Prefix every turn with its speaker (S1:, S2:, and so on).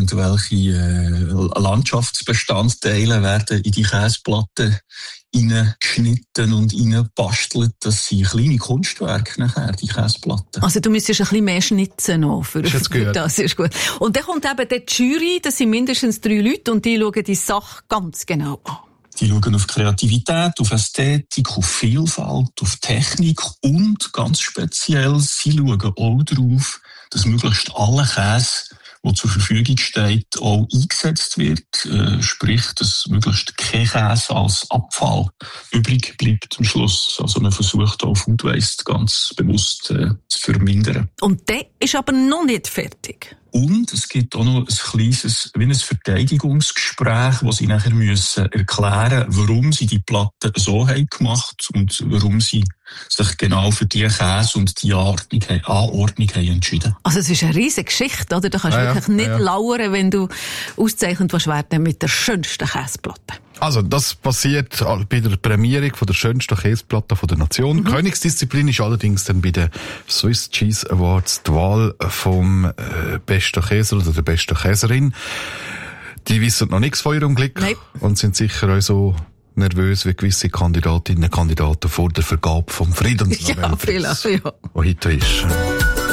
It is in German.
S1: und welche Landschaftsbestandteile werden in die Käseplatte reingeschnitten und reingebastelt. Das sind kleine Kunstwerke nachher, die Käseplatten.
S2: Also du müsstest ein bisschen mehr schnitzen noch für das. Ist gut. Und dann kommt eben die Jury, das sind mindestens 3 Leute und die schauen die Sache ganz genau an.
S1: Die schauen auf Kreativität, auf Ästhetik, auf Vielfalt, auf Technik und ganz speziell, sie schauen auch darauf, dass möglichst alle Käse, der zur Verfügung steht, auch eingesetzt wird. Sprich, dass möglichst kein Käse als Abfall übrig bleibt am Schluss. Also man versucht auch Food Waste ganz bewusst zu vermindern.
S2: Und der ist aber noch nicht fertig.
S1: Und es gibt auch noch ein kleines, wie ein Verteidigungsgespräch, wo sie nachher müssen erklären, warum sie die Platte so haben gemacht und warum sie sich genau für die Käse und die Anordnung haben entschieden.
S2: Also es ist eine riesige Geschichte, oder? Da kannst du wirklich nicht lauern, wenn du ausgezeichnet werden mit der schönsten Käseplatte.
S3: Also, das passiert bei der Prämierung von der schönsten Käseplatte der Nation. Königsdisziplin ist allerdings dann bei den Swiss Cheese Awards die Wahl vom besten Käser oder der besten Käserin. Die wissen noch nichts von ihrem Glück und sind sicher auch so nervös wie gewisse Kandidatinnen und Kandidaten vor der Vergabe vom Friedensnobelpreis,
S2: der heute ist.